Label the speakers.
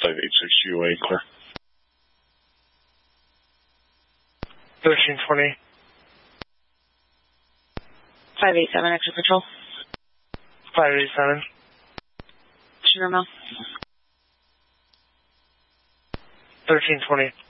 Speaker 1: 586 UA, clear.
Speaker 2: 1320.
Speaker 3: 587, extra patrol.
Speaker 2: 587.
Speaker 3: Sugar Mill.
Speaker 2: 1320.